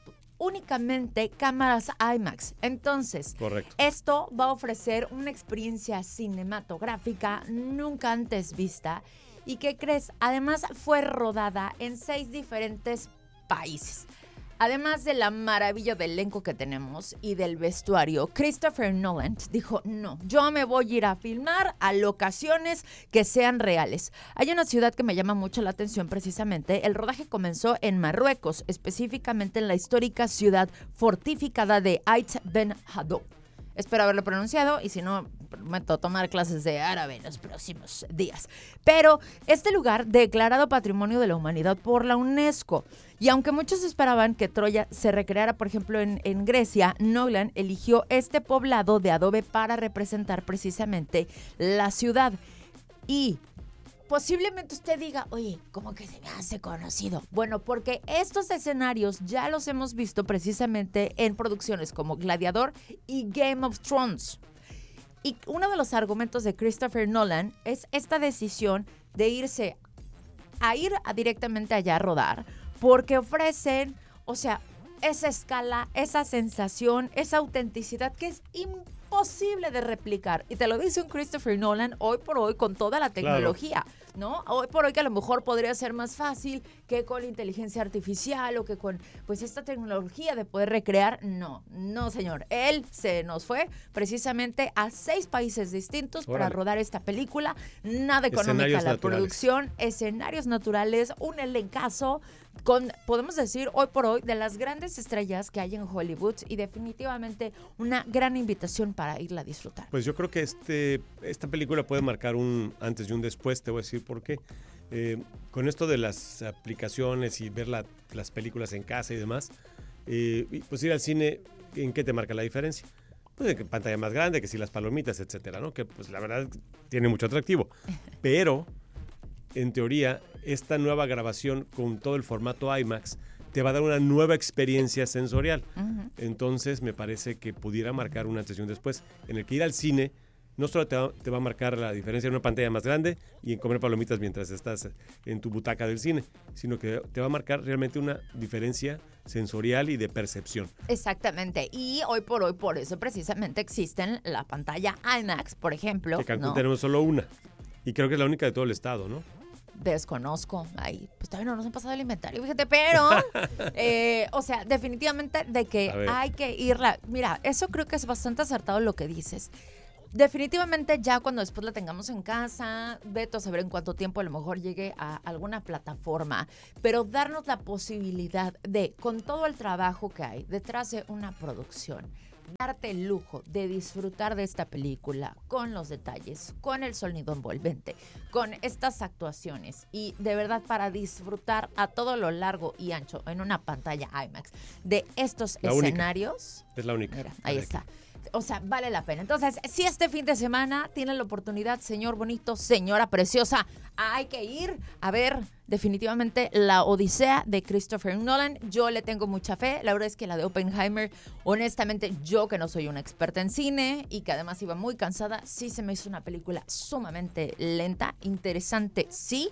únicamente cámaras IMAX. Entonces, correcto, esto va a ofrecer una experiencia cinematográfica nunca antes vista. ¿Y qué crees? Además fue rodada en seis diferentes países. Además de la maravilla del elenco que tenemos y del vestuario, Christopher Nolan dijo, no, yo me voy a ir a filmar a locaciones que sean reales. Hay una ciudad que me llama mucho la atención precisamente. El rodaje comenzó en Marruecos, específicamente en la histórica ciudad fortificada de Ait Ben Haddou. Espero haberlo pronunciado y si no, prometo tomar clases de árabe en los próximos días. Pero este lugar declarado Patrimonio de la Humanidad por la UNESCO. Y aunque muchos esperaban que Troya se recreara, por ejemplo, en, en Grecia, Nolan eligió este poblado de adobe para representar precisamente la ciudad. Y posiblemente usted diga, oye, ¿cómo que se me hace conocido? Bueno, porque estos escenarios ya los hemos visto precisamente en producciones como Gladiador y Game of Thrones. Y uno de los argumentos de Christopher Nolan es esta decisión de irse a ir a directamente allá a rodar, porque ofrecen, o sea, esa escala, esa sensación, esa autenticidad que es imposible de replicar. Y te lo dice un Christopher Nolan hoy por hoy con toda la tecnología, claro, ¿no? Hoy por hoy que a lo mejor podría ser más fácil que con inteligencia artificial o que con pues esta tecnología de poder recrear. No, no señor. Él se nos fue precisamente a seis países distintos Órale. para rodar esta película. Nada económica la naturales. producción, escenarios naturales, un elencazo con, podemos decir, hoy por hoy, de las grandes estrellas que hay en Hollywood y definitivamente una gran invitación para irla a disfrutar. Pues yo creo que este, esta película puede marcar un antes y un después, te voy a decir por qué. Eh, con esto de las aplicaciones y ver la, las películas en casa y demás, eh, pues ir al cine, ¿en qué te marca la diferencia? Pues en pantalla más grande, que si las palomitas, etcétera, ¿no? Que pues la verdad tiene mucho atractivo. Pero, en teoría, esta nueva grabación con todo el formato IMAX te va a dar una nueva experiencia sensorial. Uh-huh. Entonces, me parece que pudiera marcar un antes y un después, en el que ir al cine no solo te va, te va a marcar la diferencia en una pantalla más grande y en comer palomitas mientras estás en tu butaca del cine, sino que te va a marcar realmente una diferencia sensorial y de percepción. Exactamente. Y hoy por hoy, por eso precisamente existen la pantalla IMAX, por ejemplo. Que Cancún ¿no? tenemos solo una. Y creo que es la única de todo el estado, ¿no? Desconozco. Ahí, pues todavía no nos han pasado el inventario, fíjate, pero, eh, o sea, definitivamente de que hay que irla. Mira, eso creo que es bastante acertado lo que dices. Definitivamente ya cuando después la tengamos en casa, veto a saber en cuánto tiempo a lo mejor llegue a alguna plataforma, pero darnos la posibilidad de, con todo el trabajo que hay detrás de una producción, darte el lujo de disfrutar de esta película con los detalles, con el sonido envolvente, con estas actuaciones y de verdad para disfrutar a todo lo largo y ancho en una pantalla IMAX de estos la escenarios. Única. Es la única. Mira, ahí está. O sea, vale la pena. Entonces, si este fin de semana tienen la oportunidad, señor bonito, señora preciosa, hay que ir a ver definitivamente la Odisea de Christopher Nolan. Yo le tengo mucha fe. La verdad es que la de Oppenheimer, honestamente, yo que no soy una experta en cine y que además iba muy cansada, sí se me hizo una película sumamente lenta, interesante, sí,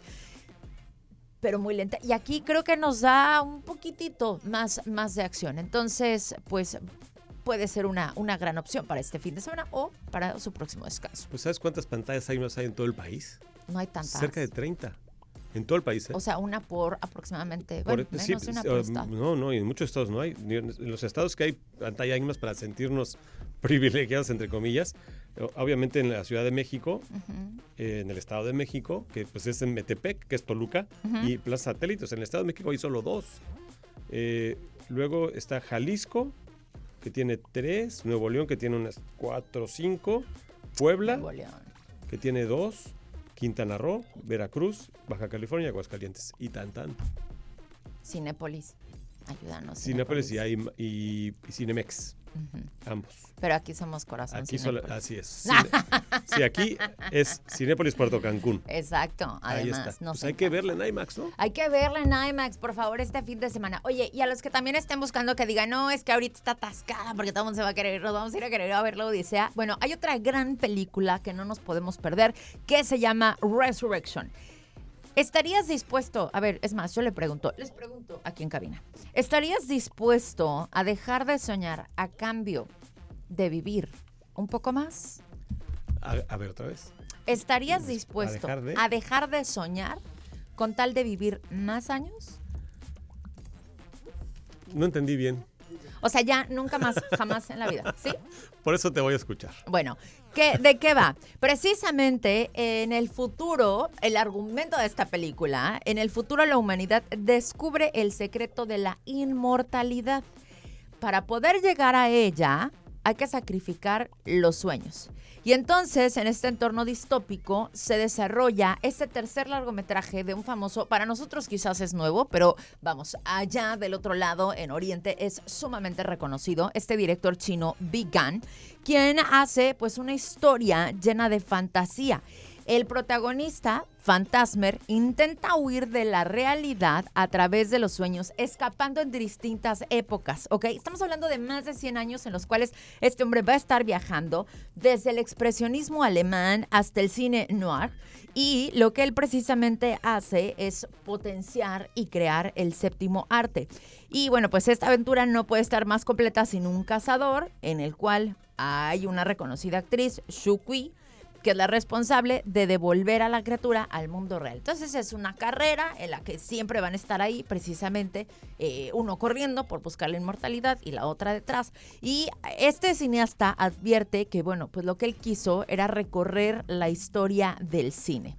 pero muy lenta. Y aquí creo que nos da un poquitito más, más de acción. Entonces, pues puede ser una, una gran opción para este fin de semana o para su próximo descanso. Pues ¿sabes cuántas pantallas hay más hay en todo el país? No hay tantas. Cerca de treinta. En todo el país, ¿eh? O sea, una por aproximadamente, bueno, por, menos sí, de una por estado. No, no, y en muchos estados no hay. En los estados que hay pantalla IMAX para sentirnos privilegiados, entre comillas, obviamente en la Ciudad de México, uh-huh. eh, en el Estado de México, que pues es en Metepec, que es Toluca, uh-huh. y Plaza Satélites. En el Estado de México hay solo dos. Eh, luego está Jalisco, que tiene tres, Nuevo León, que tiene unas cuatro o cinco, Puebla, Nuevo León, que tiene dos, Quintana Roo, Veracruz, Baja California y Aguascalientes. Y tan tan. Cinépolis, ayúdanos. Cinépolis, Cinépolis y, y, y Cinemex, uh-huh. ambos. Pero aquí somos corazón aquí Cinépolis. Solo, así es. Cine, sí, aquí es Cinépolis Puerto Cancún. Exacto, además. Ahí está. Pues hay que verla en IMAX, ¿no? Hay que verla en IMAX, por favor, este fin de semana. Oye, y a los que también estén buscando que digan, no, es que ahorita está atascada porque todo el mundo se va a querer ir, nos vamos a ir a querer a ver la Odisea. Bueno, hay otra gran película que no nos podemos perder que se llama Resurrection. ¿Estarías dispuesto, a ver, es más, yo le pregunto, les pregunto aquí en cabina, ¿estarías dispuesto a dejar de soñar a cambio de vivir un poco más? A, a ver, otra vez. ¿Estarías dispuesto ¿A dejar, de? a dejar de soñar con tal de vivir más años? No entendí bien. O sea, ya nunca más, jamás en la vida, ¿sí? Por eso te voy a escuchar. Bueno, ¿qué, ¿de qué va? Precisamente en el futuro, el argumento de esta película, en el futuro la humanidad descubre el secreto de la inmortalidad. Para poder llegar a ella, hay que sacrificar los sueños. Y entonces, en este entorno distópico, se desarrolla este tercer largometraje de un famoso, para nosotros quizás es nuevo, pero vamos, allá del otro lado, en Oriente, es sumamente reconocido, este director chino, Bi Gan, quien hace pues una historia llena de fantasía. El protagonista, Fantasmer, intenta huir de la realidad a través de los sueños, escapando en distintas épocas, ¿ok? Estamos hablando de más de cien años en los cuales este hombre va a estar viajando desde el expresionismo alemán hasta el cine noir, y lo que él precisamente hace es potenciar y crear el séptimo arte. Y bueno, pues esta aventura no puede estar más completa sin un cazador, en el cual hay una reconocida actriz, Xu Kui, que es la responsable de devolver a la criatura al mundo real. Entonces es una carrera en la que siempre van a estar ahí precisamente eh, uno corriendo por buscar la inmortalidad y la otra detrás. Y este cineasta advierte que, bueno, pues lo que él quiso era recorrer la historia del cine.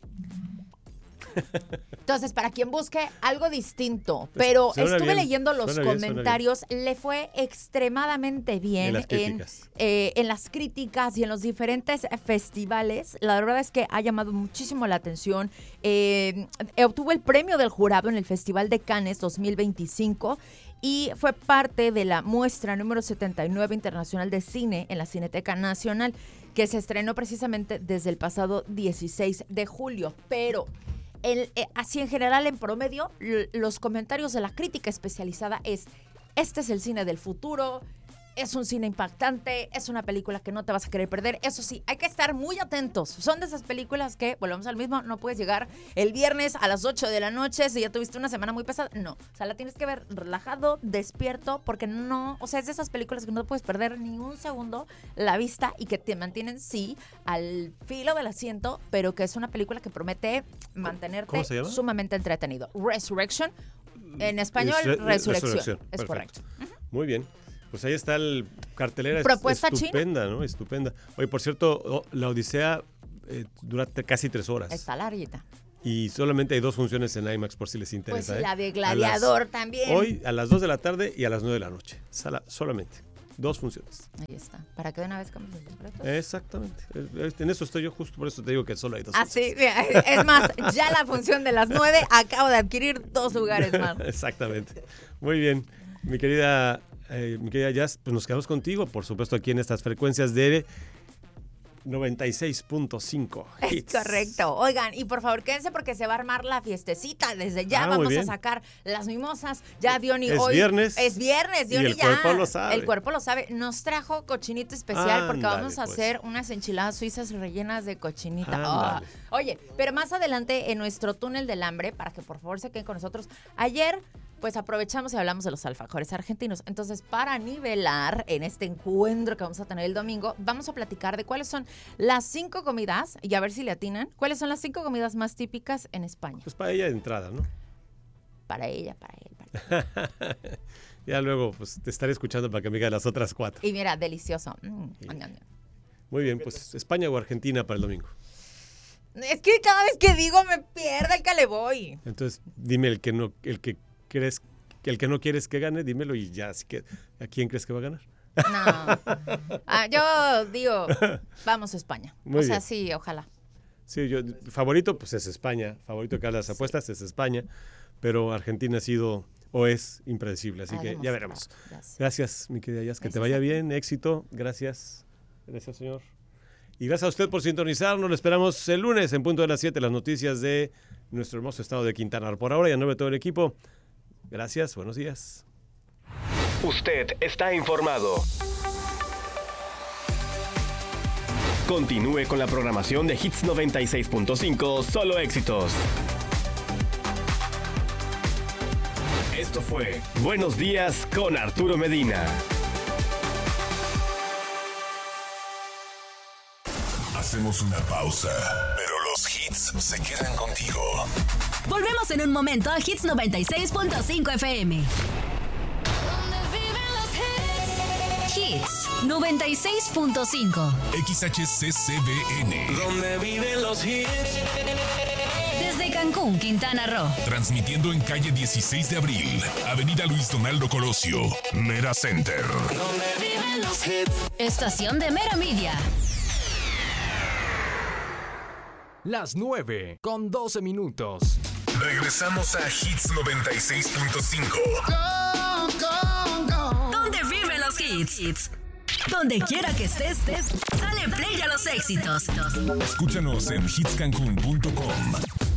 Entonces, para quien busque algo distinto, pero suena estuve bien, leyendo los suena bien, comentarios, le fue extremadamente bien En las en, críticas. eh, en las críticas y en los diferentes festivales. La verdad es que ha llamado muchísimo la atención. Eh, obtuvo el premio del jurado en el Festival de Cannes dos mil veinticinco y fue parte de la muestra número setenta y nueve Internacional de Cine en la Cineteca Nacional, que se estrenó precisamente desde el pasado dieciséis de julio. Pero El, eh, así en general, en promedio, l- los comentarios de la crítica especializada es: este es el cine del futuro, es un cine impactante, es una película que no te vas a querer perder. Eso sí, hay que estar muy atentos. Son de esas películas que, volvemos al mismo, no puedes llegar el viernes a las ocho de la noche si ya tuviste una semana muy pesada. No, o sea, la tienes que ver relajado, despierto, porque no, o sea, es de esas películas que no puedes perder ni un segundo la vista y que te mantienen, sí, al filo del asiento, pero que es una película que promete mantenerte ¿Cómo se llama? sumamente entretenido. Resurrection, en español, Re- Resurrección. Resurrección, Es perfecto. correcto. Muy bien. Pues ahí está el cartelera. es- Propuesta estupenda, ¿no? Estupenda. Oye, por cierto, oh, la Odisea eh, dura te- casi tres horas. Está larguita. Y solamente hay dos funciones en IMAX por si les Pues interesa. y ¿eh? la de A las- Gladiador también. Hoy a las dos de la tarde y a las nueve de la noche. Sala- solamente. Dos funciones. Ahí está. Para que de una vez cambien los boletos. Exactamente. Eh, En eso estoy yo, justo por eso te digo que solo hay dos Ah, sí. Mira, es más, ya la función de las nueve, acabo de adquirir dos lugares más. Exactamente. Muy bien. Mi querida, eh, mi querida Jazz, pues nos quedamos contigo, por supuesto, aquí en estas frecuencias de noventa y seis punto cinco. Es correcto. Oigan, y por favor, quédense porque se va a armar la fiestecita. Desde ya Ah, muy vamos a bien. sacar las mimosas. Ya Diony Es hoy. viernes. Es viernes, Y Diony el ya. cuerpo lo sabe. El cuerpo lo sabe. Nos trajo cochinito especial porque Ándale, vamos a pues. hacer unas enchiladas suizas rellenas de cochinita. Ándale. Ah. Oye, pero más adelante en nuestro túnel del hambre, para que por favor se queden con nosotros. Ayer, pues aprovechamos y hablamos de los alfajores argentinos. Entonces, para nivelar en este encuentro que vamos a tener el domingo, vamos a platicar de cuáles son las cinco comidas, y a ver si le atinan, cuáles son las cinco comidas más típicas en España. Pues para ella de entrada, ¿no? Para ella, para él. Para... Ya luego, pues te estaré escuchando para que me diga las otras cuatro. Y mira, delicioso. Mm, ñam, ñam. Muy bien, pues España o Argentina para el domingo. Es que cada vez que digo me pierde el que le voy. Entonces, dime el que no, el que crees, el que no quieres que gane, dímelo y ya, así que, ¿a quién crees que va a ganar? No. Ah, yo digo, vamos a España. Muy o sea, bien. sí, ojalá. Sí, yo, favorito, pues es España. Favorito de cada las apuestas es España. Pero Argentina ha sido o es impredecible. Así Ha que ya demostrado. veremos. Gracias. Gracias, mi querida Jazz. Que te Gracias vaya a ti. bien, éxito. Gracias. Gracias, señor. Y gracias a usted por sintonizarnos. Lo esperamos el lunes en punto de las siete. Las noticias de nuestro hermoso estado de Quintana Roo. Por ahora, y a nombre de todo el equipo, gracias. Buenos días. Usted está informado. Continúe con la programación de Hits noventa y seis punto cinco, solo éxitos. Esto fue Buenos Días con Arturo Medina. Hacemos una pausa, pero los hits se quedan contigo. Volvemos en un momento a Hits noventa y seis punto cinco F M. Hits noventa y seis punto cinco. X H C C B N. Donde viven los hits. Desde Cancún, Quintana Roo. Transmitiendo en calle dieciséis de abril, Avenida Luis Donaldo Colosio, Mera Center. Donde viven los hits. Estación de Mera Media. Las nueve con doce minutos. Regresamos a Hits noventa y seis punto cinco. Donde viven los hits. Donde quiera que estés, estés, dale play a los éxitos. Escúchanos en hits cancún punto com.